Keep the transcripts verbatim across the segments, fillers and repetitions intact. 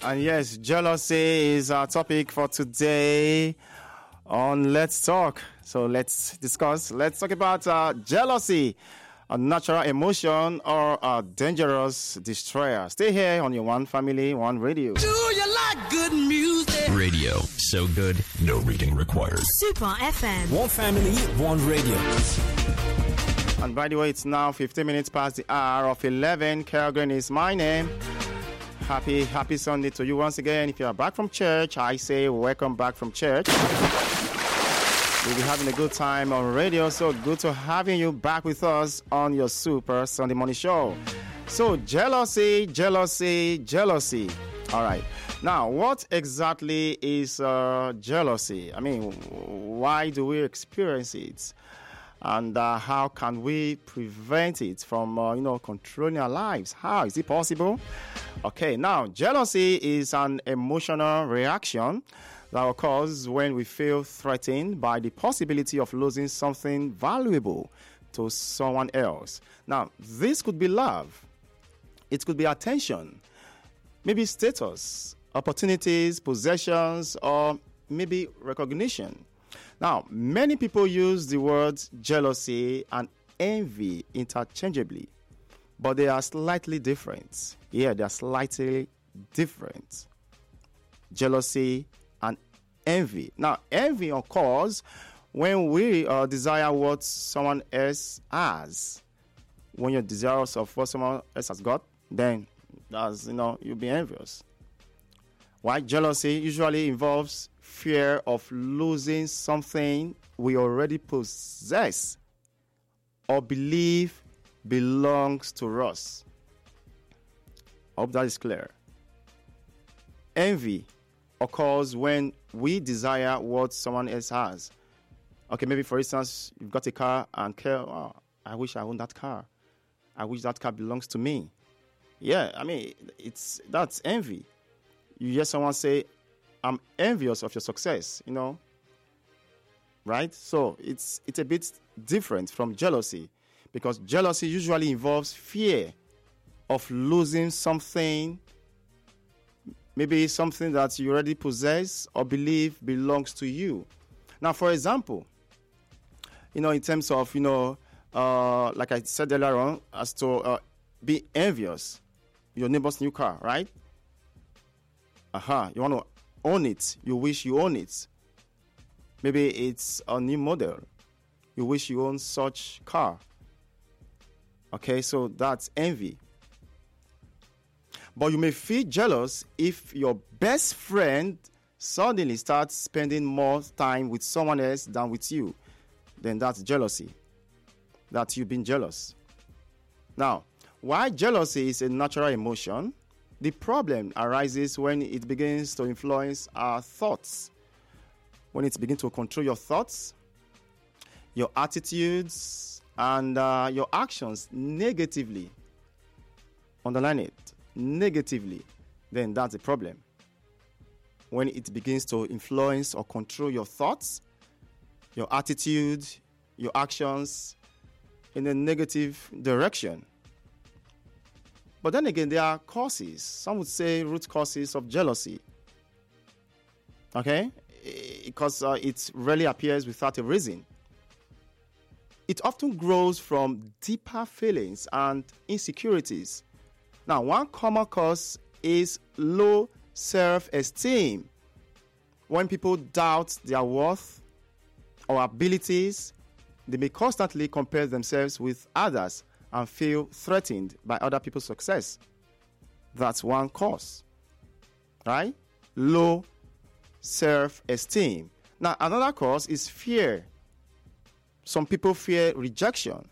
And yes, jealousy is our topic for today on Let's Talk. So let's discuss. Let's talk about uh, jealousy, a natural emotion or a dangerous destroyer. Stay here on your One Family, One Radio. Do you like good music? Radio. So good, no reading required. Super F M. One Family, One Radio. And by the way, it's now fifteen minutes past the hour of eleven. Kerrigan is my name. Happy, happy Sunday to you once again. If you are back from church, I say welcome back from church. We'll be having a good time on radio. So good to having you back with us on your Super Sunday Morning Show. So jealousy, jealousy, jealousy. All right. Now, what exactly is uh, jealousy? I mean, why do we experience it? And uh, how can we prevent it from, uh, you know, controlling our lives? How is it possible? Okay, now, jealousy is an emotional reaction that occurs when we feel threatened by the possibility of losing something valuable to someone else. Now, this could be love. It could be attention, maybe status, opportunities, possessions, or maybe recognition. Now, many people use the words jealousy and envy interchangeably, but they are slightly different. Yeah, they are slightly different. Jealousy and envy. Now, envy occurs when we uh, desire what someone else has. When you're desirous of what someone else has got, then that's, you know, you'll be envious. While jealousy usually involves fear of losing something we already possess or believe belongs to us. I hope that is clear. Envy occurs when we desire what someone else has. Okay, maybe for instance, you've got a car and care, oh, I wish I owned that car. I wish that car belongs to me. Yeah, I mean, it's that's envy. You hear someone say, I'm envious of your success, you know, right? So it's it's a bit different from jealousy, because jealousy usually involves fear of losing something, maybe something that you already possess or believe belongs to you. Now, for example, you know, in terms of, you know, uh, like I said earlier on, as to uh, be envious, your neighbor's new car, right? Aha, uh-huh. You want to own it. You wish you own it. Maybe it's a new model. You wish you own such car. Okay, so that's envy. But you may feel jealous if your best friend suddenly starts spending more time with someone else than with you. Then that's jealousy. That you've been jealous. Now, why jealousy is a natural emotion, the problem arises when it begins to influence our thoughts. When it begins to control your thoughts, your attitudes, and uh, your actions negatively. Underline it, negatively. Then that's the problem. When it begins to influence or control your thoughts, your attitude, your actions in a negative direction. But then again, there are causes. Some would say root causes of jealousy. Okay? Because uh, it rarely appears without a reason. It often grows from deeper feelings and insecurities. Now, one common cause is low self-esteem. When people doubt their worth or abilities, they may constantly compare themselves with others and feel threatened by other people's success. That's one cause, right? Low self-esteem. Now, another cause is fear. Some people fear rejection.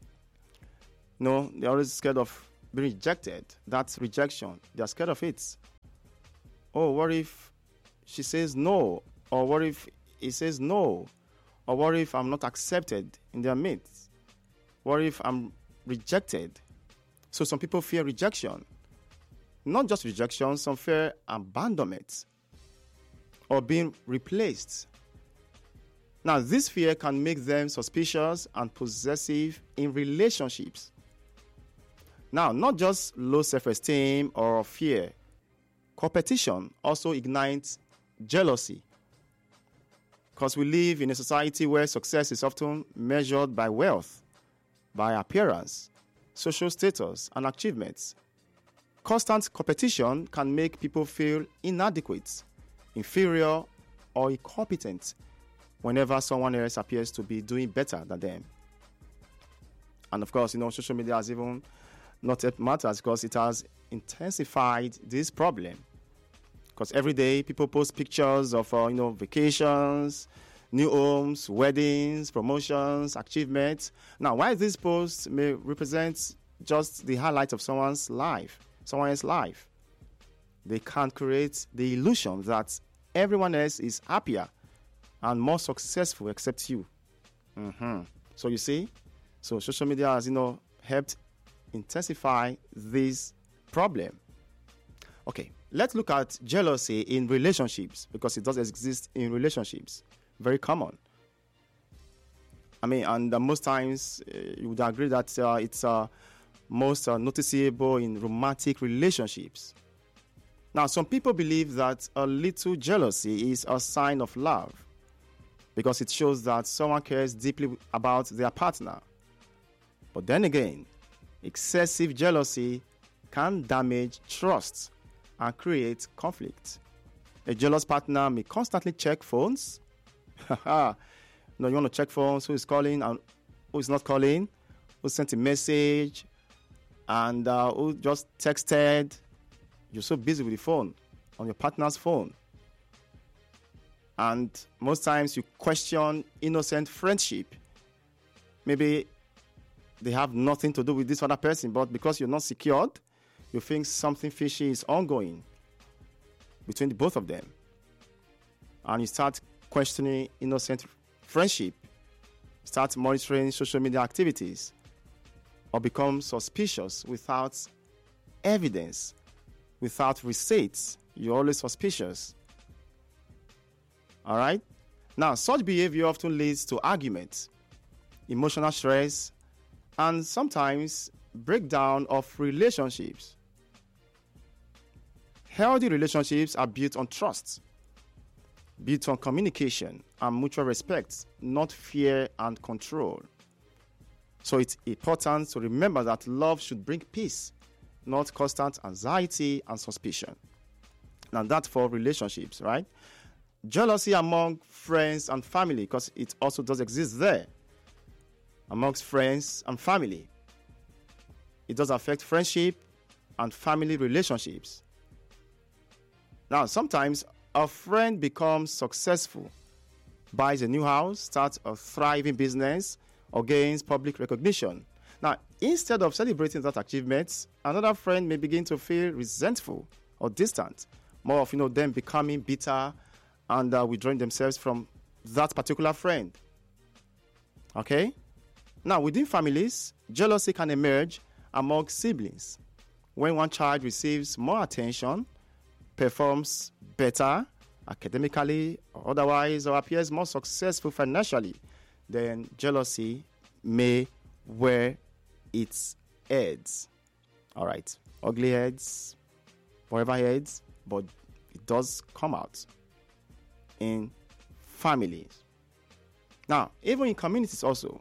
No, they're always scared of being rejected. That's rejection. They're scared of it. Oh, what if she says no? Or what if he says no? Or what if I'm not accepted in their midst? What if I'm rejected? So some people fear rejection. Not just rejection, some fear abandonment or being replaced. Now, this fear can make them suspicious and possessive in relationships. Now, not just low self-esteem or fear, competition also ignites jealousy, because we live in a society where success is often measured by wealth, by appearance, social status, and achievements. Constant competition can make people feel inadequate, inferior, or incompetent whenever someone else appears to be doing better than them. And of course, you know, social media has even not helped matters because it has intensified this problem. Because every day people post pictures of, uh, you know, vacations, new homes, weddings, promotions, achievements. Now, while these posts may represent just the highlight of someone's life, someone else's life, they can create the illusion that everyone else is happier and more successful except you. Mm-hmm. So you see, so social media has, you know, helped intensify this problem. Okay, let's look at jealousy in relationships, because it does exist in relationships. Very common. I mean, and uh, most times uh, you would agree that uh, it's uh, most uh, noticeable in romantic relationships. Now, some people believe that a little jealousy is a sign of love, because it shows that someone cares deeply about their partner. But then again, excessive jealousy can damage trust and create conflict. A jealous partner may constantly check phones. no, you want to check phones, who is calling and who is not calling, who sent a message, and uh, who just texted. You're so busy with the phone, on your partner's phone. And most times you question innocent friendship. Maybe they have nothing to do with this other person, but because you're not secured, you think something fishy is ongoing between the both of them. And you start questioning innocent friendship, start monitoring social media activities, or become suspicious without evidence, without receipts. You're always suspicious. All right? Now, such behavior often leads to arguments, emotional stress, and sometimes breakdown of relationships. Healthy relationships are built on trust, built on communication and mutual respect, not fear and control. So it's important to remember that love should bring peace, not constant anxiety and suspicion. Now that's for relationships, right? Jealousy among friends and family, because it also does exist there. Amongst friends and family, it does affect friendship and family relationships. Now, sometimes a friend becomes successful, buys a new house, starts a thriving business, or gains public recognition. Now, instead of celebrating that achievement, another friend may begin to feel resentful or distant, more of, you know, them becoming bitter and uh, withdrawing themselves from that particular friend. Okay? Now, within families, jealousy can emerge among siblings. When one child receives more attention, performs better academically or otherwise, or appears more successful financially, then jealousy may wear its heads. All right, ugly heads, forever heads, but it does come out in families. Now, even in communities also,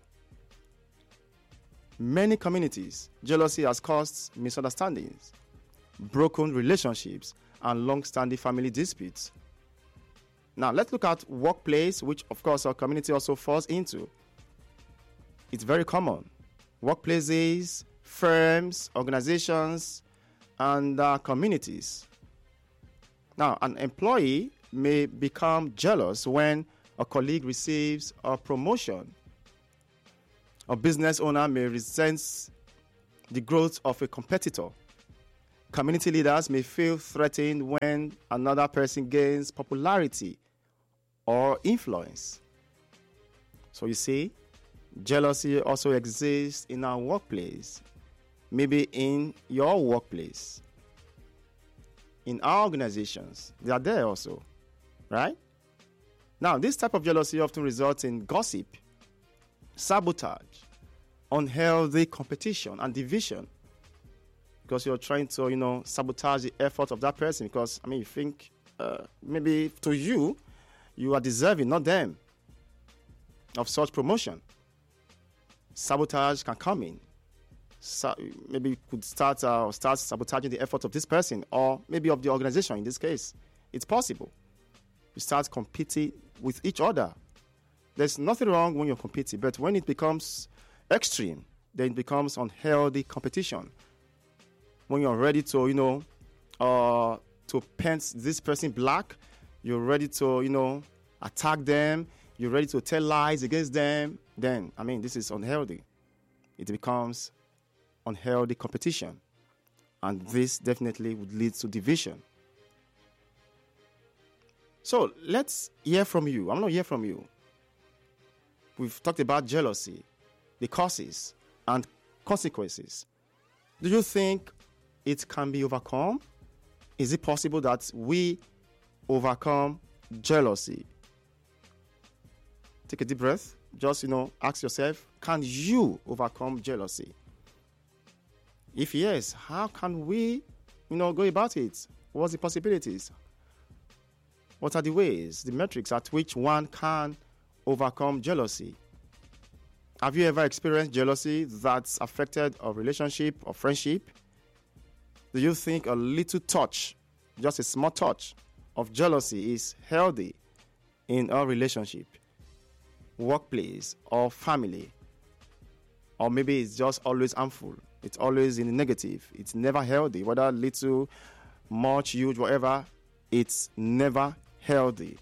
many communities, jealousy has caused misunderstandings, broken relationships, and long-standing family disputes. Now, let's look at workplace, which, of course, our community also falls into. It's very common. Workplaces, firms, organizations, and uh, communities. Now, an employee may become jealous when a colleague receives a promotion. A business owner may resent the growth of a competitor. Community leaders may feel threatened when another person gains popularity or influence. So you see, jealousy also exists in our workplace, maybe in your workplace, in our organizations. They are there also, right? Now, this type of jealousy often results in gossip, sabotage, unhealthy competition, and division. because you're trying to, you know, sabotage the effort of that person. Because, I mean, you think uh, maybe to you, you are deserving, not them, of such promotion. Sabotage can come in. So maybe you could start uh, start sabotaging the effort of this person, or maybe of the organization in this case. It's possible. You start competing with each other. There's nothing wrong when you're competing, but when it becomes extreme, then it becomes unhealthy competition. When you're ready to, you know, uh, to paint this person black, you're ready to, you know, attack them, you're ready to tell lies against them, then, I mean, this is unhealthy. It becomes unhealthy competition. And this definitely would lead to division. So let's hear from you. I'm going to hear from you. We've talked about jealousy, the causes and consequences. Do you think it can be overcome? Is it possible that we overcome jealousy? Take a deep breath. Just, you know, ask yourself, can you overcome jealousy? If yes, how can we, you know, go about it? What's the possibilities? What are the ways, the metrics at which one can overcome jealousy? Have you ever experienced jealousy that's affected a relationship or friendship? Do you think a little touch, just a small touch of jealousy is healthy in a relationship, workplace, or family? Or maybe it's just always harmful. It's always in the negative. It's never healthy. Whether little, much, huge, whatever, it's never healthy.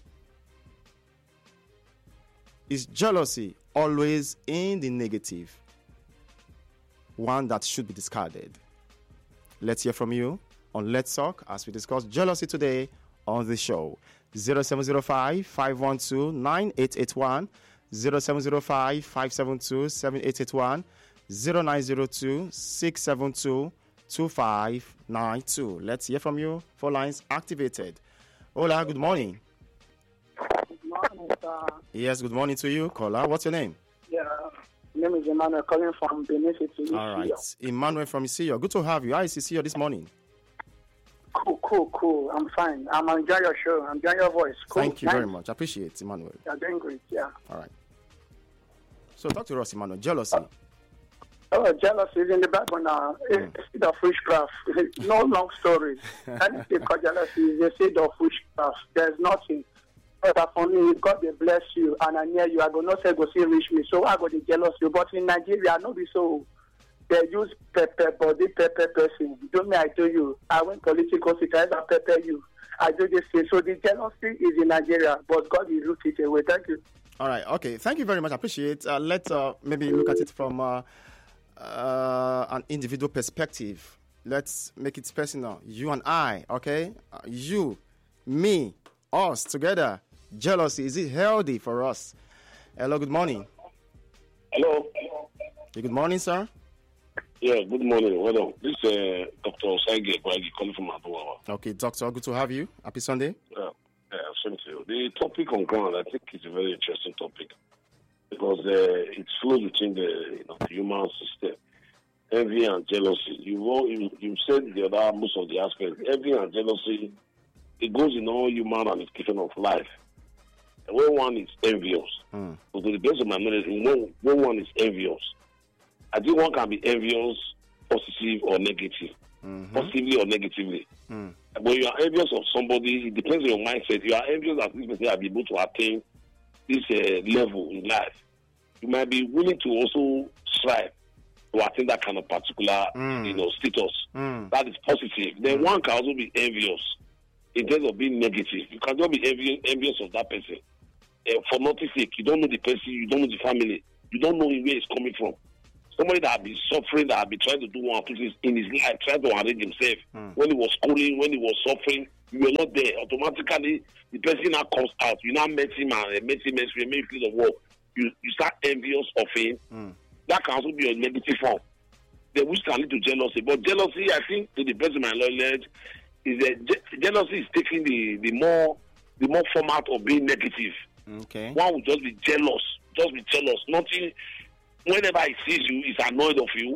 Is jealousy always in the negative? One that should be discarded. Let's hear from you on Let's Talk as we discuss jealousy today on the show. zero seven zero five, five one two, nine eight eight one, zero seven zero five, five seven two, seven eight eight one, zero nine zero two, six seven two, two five nine two. Let's hear from you. Four lines activated. Hola, good morning. Good morning, sir. Yes, good morning to you, caller. What's your name? Yeah, my name is Emmanuel, calling from Benin City. All right, Emmanuel from Isiyo. Good to have you. How is Isiyo this morning? Cool, cool, cool. I'm fine. I'm enjoying your show. I'm enjoying your voice. Cool. Thank you Thanks. very much. I appreciate it, Emmanuel. You're doing great, yeah. All right. So talk to us, Emmanuel. Jealousy. Oh, jealousy is in the background now. Mm. It's a seed of witchcraft. No long stories. Anything called jealousy is a seed of witchcraft. There's nothing. But for me, God will bless you, and I near you. I go not say go see reach me, so I go to jealous you. But in Nigeria, I know be so. They use pepper body, pepper person. Do me, I do you. I went political situation, I pepper you. I do this thing. So the jealousy is in Nigeria, but God will look it away. Thank you. All right. Okay. Thank you very much. I appreciate it. Uh, let's uh, maybe look at it from uh, uh, an individual perspective. Let's make it personal. You and I, okay? Uh, you, me, us together. Jealousy, is it healthy for us? Hello, good morning. Hello. Hey, good morning, sir. Yeah, good morning. Well done. This is uh, Doctor Saige Gwagi calling from Abuawa. Okay, doctor, good to have you. Happy Sunday. Yeah, yeah, same to you. The topic on ground, I think, is a very interesting topic because uh, it flows within the, you know, the human system. Envy and jealousy. You, you you said the other most of the aspects. Envy and jealousy, it goes in all human ramifications of life. And when one is envious, mm. to the best of my knowledge, when, when one is envious, I think one can be envious, positive or negative, mm-hmm. positively or negatively. Mm. When you are envious of somebody, it depends on your mindset. You are envious that this person will be able to attain this uh, level in life. You might be willing to also strive to attain that kind of particular, mm. you know, status. Mm. That is positive. Then mm. one can also be envious in terms of being negative. You can just be envious, envious of that person. Uh, for nothing sake, you don't know the person, you don't know the family, you don't know where it's coming from. Somebody that has been suffering, that has been trying to do one or two things in his life, trying to arrange himself. Mm. When he was schooling, when he was suffering, you were not there. Automatically, the person now comes out. You now met him and uh, met him and you made feel of war. You, you start envious of him. Mm. That can also be a negative form. The which can lead to jealousy. But jealousy, I think, to the best of my knowledge, is that je- jealousy is taking the, the more the more format of being negative. Okay. One will just be jealous, just be jealous. Nothing. Whenever he sees you, he's annoyed of you.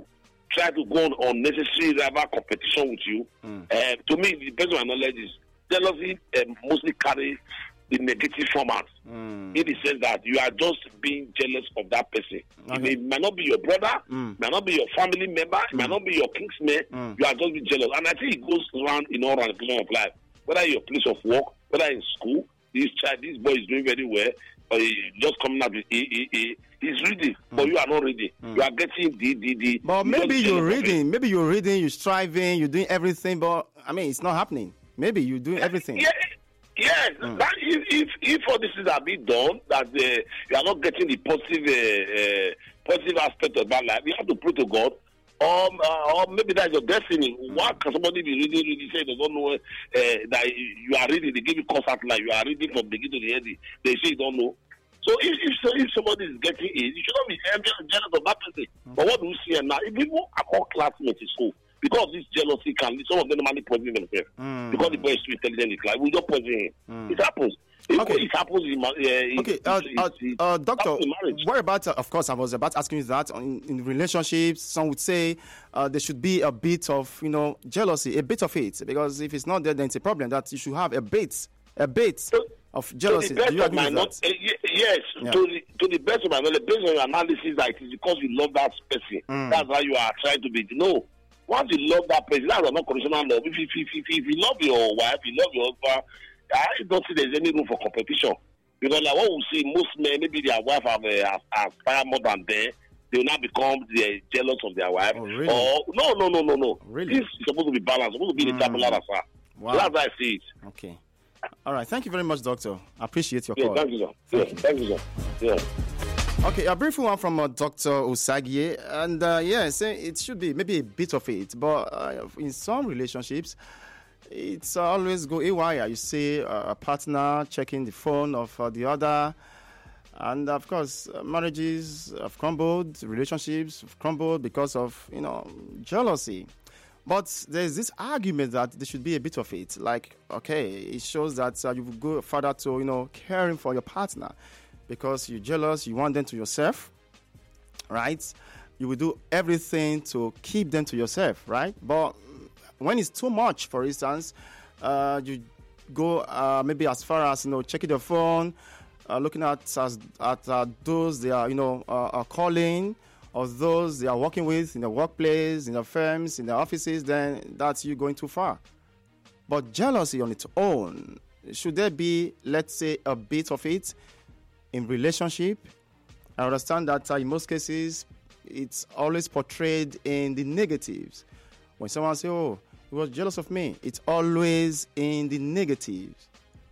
try to go on unnecessary rival competition with you. Mm. Uh, to me, the best of my knowledge is jealousy uh, mostly carry the negative format mm. in the sense that you are just being jealous of that person. Okay. It might not be your brother, mm. it might not be your family member, it mm. might not be your kinsman. Mm. You are just being jealous. And I think it goes around in all ramifications of life. Whether your place of work, whether in school, this child, this boy is doing very well, or he just coming up with A, A, A. He's reading, mm. but you are not reading. Mm. You are getting D, D, D. But maybe you're reading, maybe you're reading, you're striving, you're doing everything, but I mean, it's not happening. Maybe you're doing everything. Yeah. Yes, mm. that if, if if all this is are being done, that uh, you are not getting the positive uh, uh, positive aspect of that life, you have to pray to God. Um, uh, or maybe that's your destiny. Mm. Why can somebody be reading, reading, say they don't know uh, that you are reading? They give you concept like you are reading from beginning to the end. They say you don't know. So if if, so if somebody is getting it, you should not be jealous of that person. Mm. But what do we see now? If people are all classmates in school, because this jealousy can, some of them normally poison themselves. Mm. Because the boy is too intelligent, it's like, we don't poison him. Mm. It happens. It, okay. it happens in uh, Okay, uh, uh, uh, Doctor, what about, uh, of course, I was about asking you that, in, in relationships, some would say uh, there should be a bit of, you know, jealousy, a bit of it, because if it's not there, then it's a problem that you should have a bit, a bit so, of jealousy. Do you agree with that? Uh, yes, yeah. to, the, to the best of my knowledge, based on your analysis, that it is because you love that person. Mm. That's why you are trying to be, no. Once you love that person, that's not conditional love. If, if, if, if, if you love your wife, you love your husband, I don't see there's any room for competition. You know, like what we see, most men, maybe their wife have uh, aspire more than them. They will now become the jealous of their wife. Oh, really? Or no, no, no, no, no. Really? This is supposed to be balanced. It's supposed to be mm. the tabula rasa. Wow. So that's how I see it. Okay. All right. Thank you very much, Doctor. I appreciate your yeah, call. Thank you, sir. Thank yeah, you. Thank you, sir. Yeah. Okay, a brief one from uh, Doctor Osagie, and uh, yeah, say it should be maybe a bit of it, but uh, in some relationships, it's uh, always go haywire. You see uh, a partner checking the phone of uh, the other, and of course, uh, marriages have crumbled, relationships have crumbled because of, you know, jealousy. But there's this argument that there should be a bit of it. Like, okay, it shows that uh, you will go further to, you know, caring for your partner. Because you're jealous, you want them to yourself, right? You will do everything to keep them to yourself, right? But when it's too much, for instance, uh, you go uh, maybe as far as, you know, checking your phone, uh, looking at as, at uh, those they are, you know, uh, are calling, or those they are working with in the workplace, in the firms, in the offices, then that's you going too far. But jealousy on its own, should there be, let's say, a bit of it in relationship? I understand that uh, in most cases, it's always portrayed in the negatives. When someone says, oh, he was jealous of me, it's always in the negatives.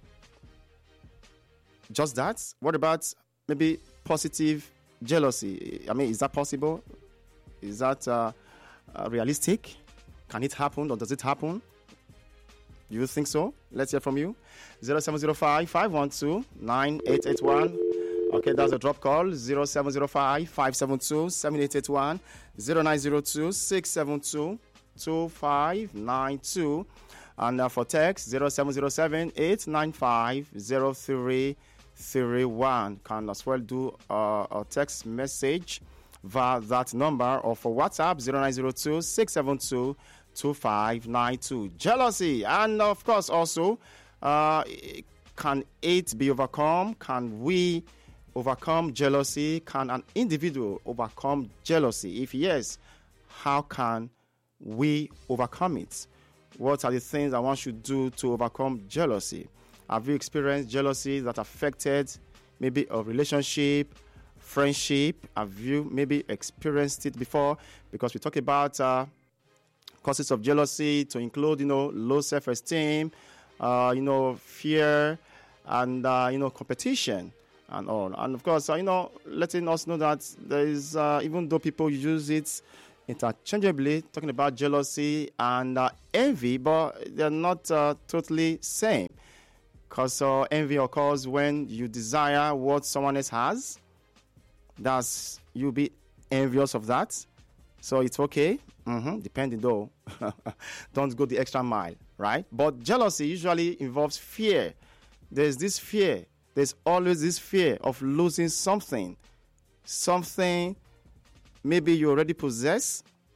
Just that? What about maybe positive jealousy? I mean, is that possible? Is that uh, uh, realistic? Can it happen, or does it happen? Do you think so? Let's hear from you. zero seven zero five, five one two, nine eight eight one. Okay, that's a drop call. zero seven zero five, five seven two, seven eight eight one. zero nine zero two, six seven two, two five nine two. And uh, for text, zero seven zero seven, eight nine five, zero three three one. Can as well do uh, a text message via that number, or for WhatsApp, zero nine zero two, six seven two, two five nine two. Jealousy. And of course, also, uh, can it be overcome? Can we overcome jealousy? Can an individual overcome jealousy? If yes, how can we overcome it? What are the things that one should do to overcome jealousy? Have you experienced jealousy that affected maybe a relationship, friendship? Have you maybe experienced it before? Because we talk about uh, causes of jealousy to include, you know, low self-esteem, uh, you know, fear, and, uh, you know, competition and all. And, of course, uh, you know, letting us know that there is, uh, even though people use it interchangeably, talking about jealousy and uh, envy, but they're not uh, totally same. Because uh, envy occurs when you desire what someone else has. That's, you'll be envious of that. So it's okay, mm-hmm. depending though. Don't go the extra mile, right? But jealousy usually involves fear. There's this fear. There's always this fear of losing something. Something maybe you already possess,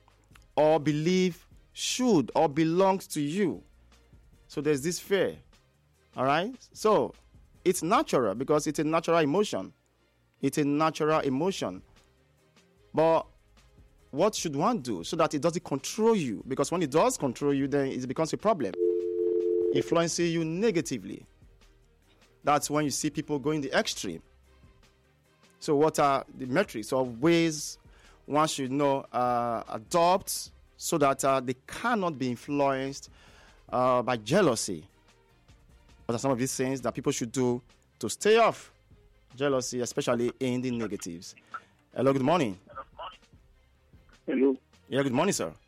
or believe should or belongs to you. So there's this fear. All right? So it's natural because it's a natural emotion. It's a natural emotion. But what should one do so that it doesn't control you? Because when it does control you, then it becomes a problem, influencing you negatively. That's when you see people going the extreme. So what are the metrics or ways one should know uh, adopt so that uh, they cannot be influenced uh, by jealousy? What are some of these things that people should do to stay off jealousy, especially in the negatives? Hello, good morning. Hello. Yeah, good morning, sir.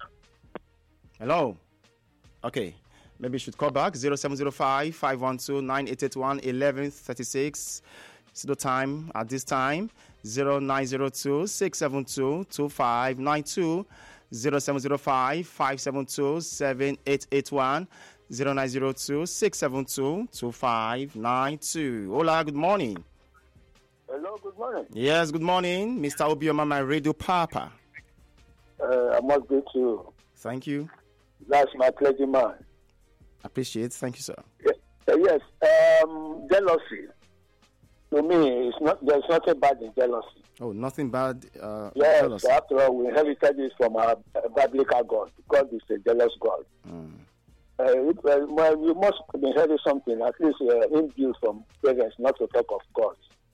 Hello. Okay. Maybe you should call back zero seven zero five, five one two, nine eight eight one, one one three six. It's the time at this time. zero nine zero two, six seven two, two five nine two. zero seven zero five, five seven two, seven eight eight one. zero nine zero two, six seven two, two five nine two. Hola, good morning. Hello, good morning. Yes, good morning. Mister Obioma, my radio papa. Uh, I must greet you. Thank you. That's my pleasure, man. Appreciate it. Thank you, sir. Yes, uh, yes. Um, jealousy. To me, it's not. There's nothing bad in jealousy. Oh, nothing bad. Uh, Yes, jealousy. after all, we inherited this from our uh, biblical God. God is a jealous God. Mm. Uh, it, uh, well, we must inherit something, at least uh, inbuilt from parents, not to talk of God.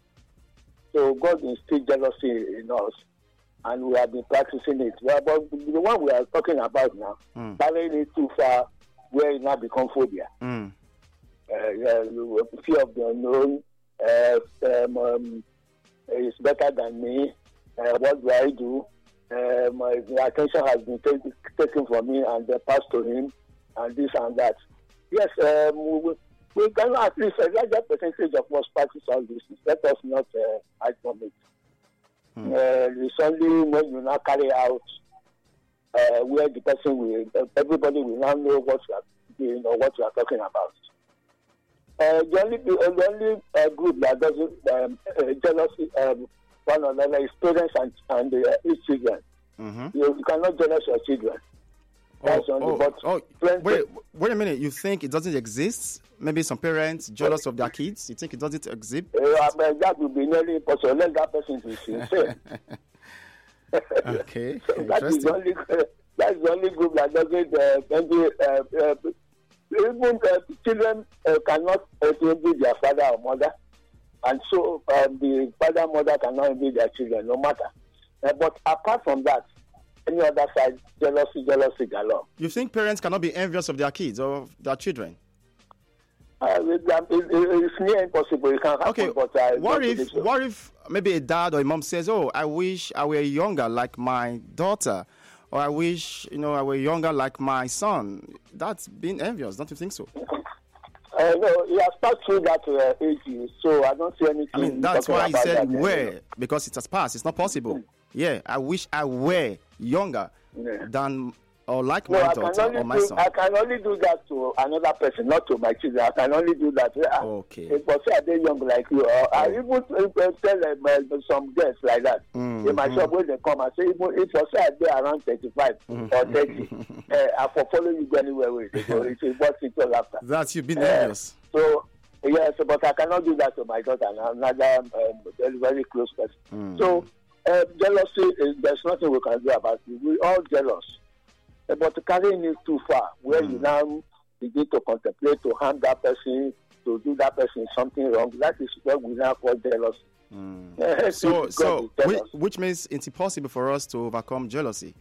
So God instilled jealousy in us, and we have been practicing it. Well, but the one we are talking about now, Mm. carrying it too far, where it now become phobia. Mm. Uh, yeah, fear of the unknown. Uh, um, um, it's better than me. Uh, what do I do? Uh, my the attention has been take, taken from me and uh, passed to him, and this and that. Yes, um, we, we can at least a larger percentage of us practice all this. Let us not uh, hide from it. Hmm. Uh, it's only when you now carry out uh, where the person will, uh, everybody will now know what you are doing or what you are talking about. Uh, the only, uh, the only uh, group that doesn't um, uh, jealousy um, one another is parents and, and uh, his children. Mm-hmm. You, you cannot jealous your children. That's Oh, only, oh, but oh, friends- wait, wait a minute. You think it doesn't exist? Maybe some parents jealous of their kids. You think it doesn't exist? Uh, but that would be nearly impossible. Let that person be sincere. Okay, So that is interesting. the only. Uh, that's the only group that doesn't. Uh, maybe, uh, uh, even uh, children uh, cannot envy their father or mother, and so uh, the father and mother cannot envy their children, no matter. Uh, but apart from that, any other side, jealousy, jealousy galore. You think parents cannot be envious of their kids or their children? Uh, it, it, it's near impossible. It can happen, Okay, but I what don't if believe so. what if maybe a dad or a mom says, "Oh, I wish I were younger like my daughter," or "I wish you know I were younger like my son." That's being envious, don't you think so? Uh, no, he has passed through that uh, age, so I don't see anything. I mean, that's talking why I about said that, uh, were, because it has passed. It's not possible. Yeah, I wish I were younger Yeah. than or like No, my I can, daughter only or my do, son. I can only do that to another person, not to my children. I can only do that. Uh, Okay. If I say they're young like you, or I even uh, tell them uh, some girls like that. Mm, In my mm. shop, when they come, I say, even if I say they're around thirty-five or thirty, uh, I for follow you go anywhere with it. So it's what's it all after. That's you being Uh, envious. So, yes, but I cannot do that to my daughter, another um, very, very close person. Mm. So, uh, jealousy, is, there's nothing we can do about it. We're all jealous. Uh, but carrying it too far, where you now begin to contemplate to harm that person, to do that person something wrong, that is what we now call jealousy. Mm. Uh, So, God so is which, jealous. which means it's impossible for us to overcome jealousy.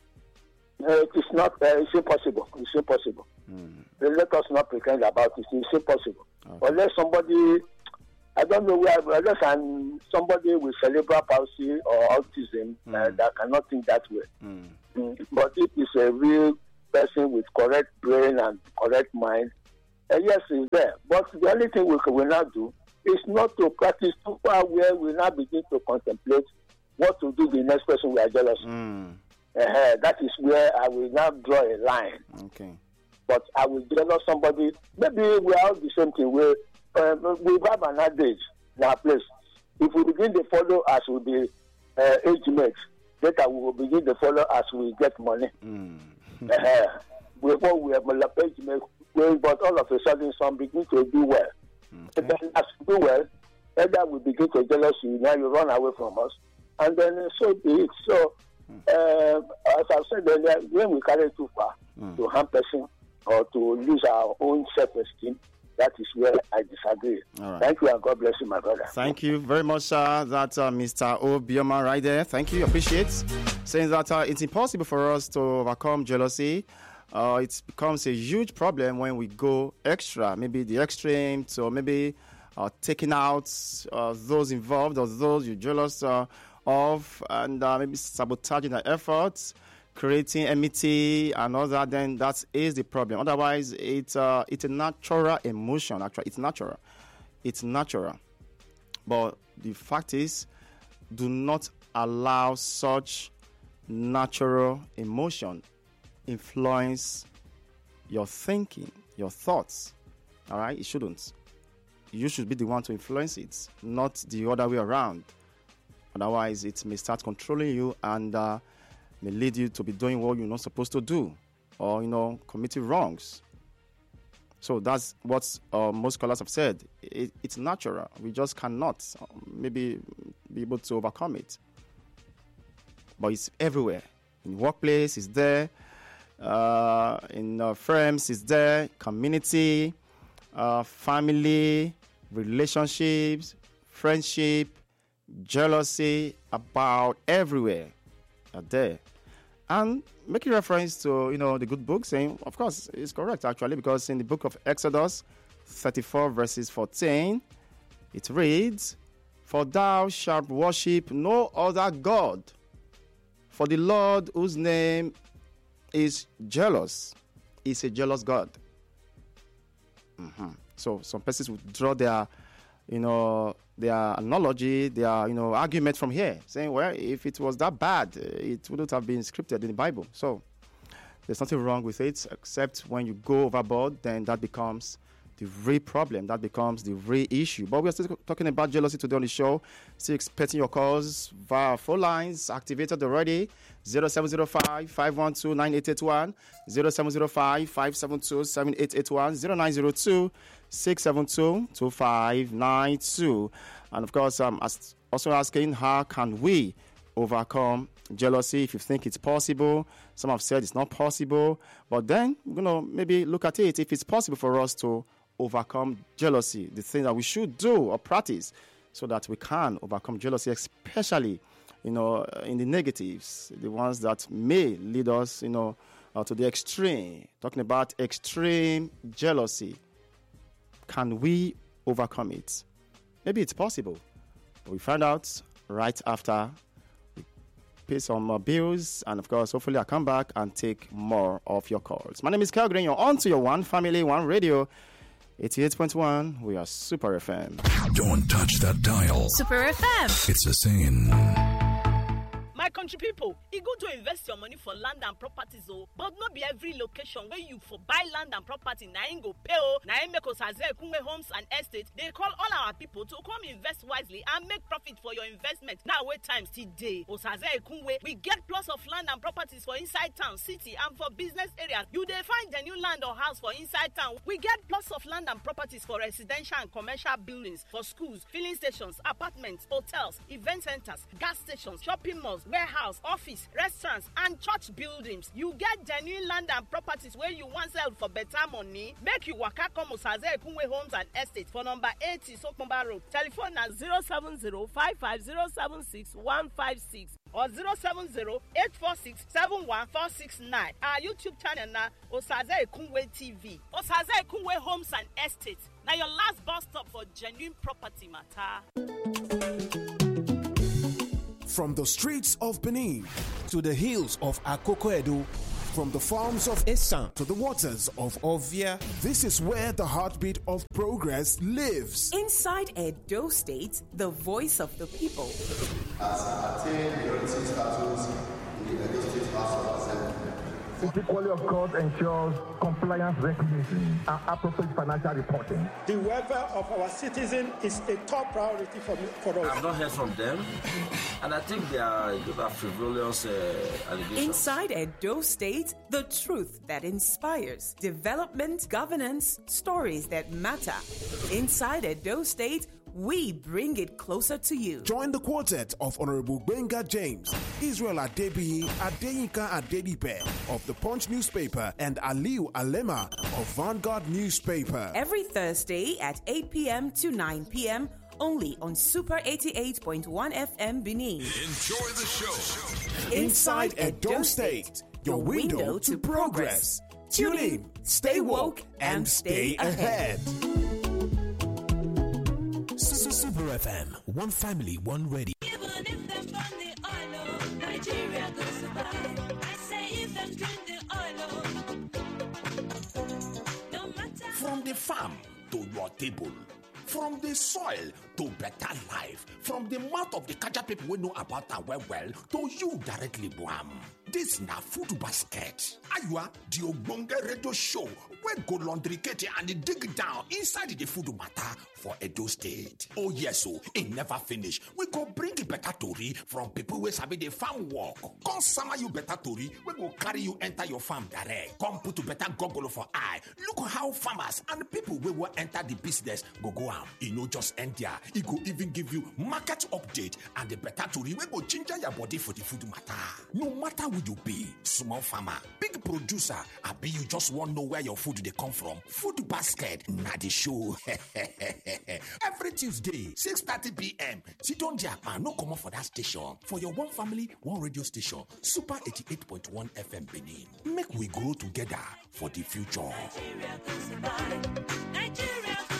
Uh, it is not, uh, it's impossible. It's impossible. Mm. Let us not pretend about it. It's impossible. Okay. Unless somebody, I don't know where, unless I'm somebody with cerebral palsy or autism uh, Mm. that cannot think that way. Mm. Mm. But if it's a real person with correct brain and correct mind, uh, yes, it's there. But the only thing we will not do is not to practice too far where we now begin to contemplate what to do the next person we are jealous of. Mm. Uh, that is where I will now draw a line. Okay. But I will jealous somebody. Maybe we are all the same thing. We uh, we have an adage in our place. If we begin to follow as with the uh, age mates, later we will begin to follow as we get money. Mm. uh, before we have page going, but all of a sudden some begin to do well. Okay. And then as we do well, either we begin to jealousy, now you run away from us, and then uh, so be it. So, uh, as I said earlier, when we carry too far mm. to harm person or to lose our own self-esteem, that is where I disagree. Right. Thank you, and God bless you, my brother. Thank you very much, uh, that uh, Mister Obioma right there. Thank you, appreciate saying that uh, it's impossible for us to overcome jealousy. Uh, it becomes a huge problem when we go extra, maybe the extreme, so maybe uh, taking out uh, those involved or those you're jealous uh, of, and uh, maybe sabotaging their efforts, creating enmity and all that. Then that is the problem. Otherwise, it's uh, it's a natural emotion. Actually, it's natural. It's natural. But the fact is, do not allow such natural emotion influence your thinking, your thoughts. All right? It shouldn't. You should be the one to influence it, not the other way around. Otherwise, it may start controlling you and uh, may lead you to be doing what you're not supposed to do, or, you know, committing wrongs. So that's what uh, most scholars have said. It, it's natural. We just cannot uh, maybe be able to overcome it. But it's everywhere. In workplace, it's there. Uh, in uh, firms, it's there. Community, uh, family, relationships, friendship, jealousy, about everywhere are there. And making reference to, you know, the good book, saying, of course, it's correct, actually, because in the book of Exodus thirty-four, verses fourteen, it reads, "For thou shalt worship no other God, for the Lord whose name is jealous is a jealous God." Mm-hmm. So some persons would draw their, you know, their analogy, their, you know, argument from here, saying, well, if it was that bad, it wouldn't have been scripted in the Bible. So there's nothing wrong with it, except when you go overboard, then that becomes the real problem. That becomes the real issue. But we're still talking about jealousy today on the show. Still expecting your calls via phone lines activated already. zero seven zero five, five one two, nine eight eight one, zero seven zero five, five seven two, seven eight eight one, zero nine zero two, six seven two, two five nine two. And of course, I'm also asking, how can we overcome jealousy? If you think it's possible, some have said it's not possible. But then, you know, maybe look at it. If it's possible for us to overcome jealousy, the thing that we should do or practice so that we can overcome jealousy, especially, you know, in the negatives, the ones that may lead us, you know, uh, to the extreme. Talking about extreme jealousy. Can we overcome it? Maybe it's possible. We find out right after we pay some uh, bills, and of course, hopefully I'll come back and take more of your calls. My name is Kel Green. You're on to your One Family, One Radio. eighty-eight point one, we are Super F M. Don't touch that dial. Super F M. It's a saying. My country people, e good to invest your money for land and properties, oh, but not be every location where you for buy land and property, na im go pay, oh, na im make Osaze Ekunwe Homes and Estate. They call all our people to come invest wisely and make profit for your investment. Now wait time still day. Osaze Ekunwe, we get plots of land and properties for inside town, city, and for business areas. You dey find the new land or house for inside town. We get plots of land and properties for residential and commercial buildings, for schools, filling stations, apartments, hotels, event centers, gas stations, shopping malls, warehouse, office, restaurants, and church buildings. You get genuine land and properties where you want sell for better money. Make you waka come Osaze Ekunwe Homes and Estate for number eighty Sokomba Road. Telephone na zero seven zero, five five zero seven six one five six or zero seven zero, eight four six, seven one four six nine. Our YouTube channel na Osaze Ekunwe T V. Osaze Ekunwe Homes and Estate. Now your last bus stop for genuine property matter. From the streets of Benin to the hills of Akoko Edo, from the farms of Esan to the waters of Ovia, this is where the heartbeat of progress lives. Inside Edo State, the voice of the people. As I attain majority status in the Edo State House of Assembly, It equally, of course, ensures compliance recognition and appropriate financial reporting. The welfare of our citizens is a top priority for me, for us. I've not heard from them, and I think they are, they are frivolous uh, allegations. Inside Edo State, the truth that inspires, development, governance, stories that matter. Inside Edo State, we bring it closer to you. Join the quartet of Honorable Benga James, Israel Adebiyi, Adeyinka Adedipe of the Punch newspaper, and Aliu Alema of Vanguard newspaper. Every Thursday at eight p.m. to nine p.m. only on Super eighty-eight point one F M Benin. Enjoy the show. Inside Edo State, your window to progress. Tune in, stay woke, and stay ahead. Super F M, one family, one radio. Even if them burn the oil, Nigeria could survive. I say if them drink the oil, no matter. From the farm to your table, from the soil to better life, from the mouth of the Kaja people we know about our well well to you directly, Boam. This na Food Basket. Ayua, the Ogbonge radio show where go laundry kete and dig down inside the food matter for Edo State. Oh yes, so it never finish. We go bring better tori from people who sabi the farm work. Come summer you better tori, we go carry you enter your farm direct. Come put better goggle for eye. Look how farmers and people we will enter the business go go out. It no just end there. It go even give you market update and the better tori we go ginger your body for the food matter. No matter who you be, small farmer, big producer, I be you just want to know where your food they come from. Food Basket, na the show. Every Tuesday, six thirty p.m. Sit on Japan, no come on for that station. For your one family, one radio station, Super eighty-eight point one F M Benin. Make we grow together for the future. Nigeria could survive. Nigeria